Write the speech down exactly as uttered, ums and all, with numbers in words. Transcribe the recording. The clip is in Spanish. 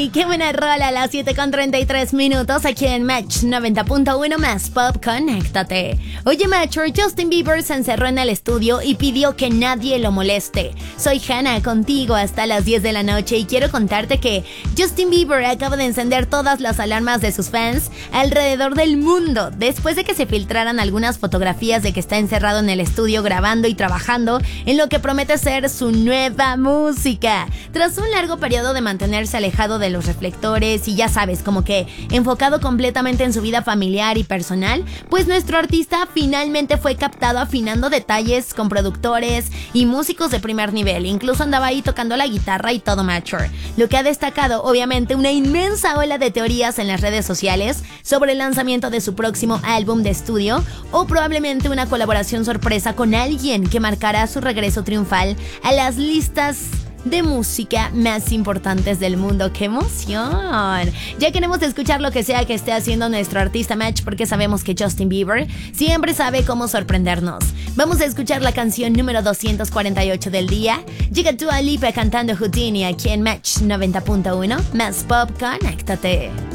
Ay, qué buena rola, a las siete con treinta y tres minutos aquí en Match noventa punto uno más Pop, conéctate. Oye, Matcher, Justin Bieber se encerró en el estudio y pidió que nadie lo moleste. Soy Hannah, contigo hasta las diez de la noche y quiero contarte que Justin Bieber acaba de encender todas las alarmas de sus fans alrededor del mundo después de que se filtraran algunas fotografías de que está encerrado en el estudio grabando y trabajando en lo que promete ser su nueva música. Tras un largo periodo de mantenerse alejado de los reflectores y ya sabes, como que enfocado completamente en su vida familiar y personal, pues nuestro artista finalmente fue captado afinando detalles con productores y músicos de primer nivel. Incluso andaba ahí tocando la guitarra y todo, Matcher. Lo que ha destacado, obviamente, una inmensa ola de teorías en las redes sociales sobre el lanzamiento de su próximo álbum de estudio o probablemente una colaboración sorpresa con alguien que marcará su regreso triunfal a las listas de música más importantes del mundo. ¡Qué emoción! Ya queremos escuchar lo que sea que esté haciendo nuestro artista Match, porque sabemos que Justin Bieber siempre sabe cómo sorprendernos. Vamos a escuchar la canción número doscientos cuarenta y ocho del día. Llega Dua Lipa cantando Houdini aquí en Match noventa punto uno más Pop, conéctate.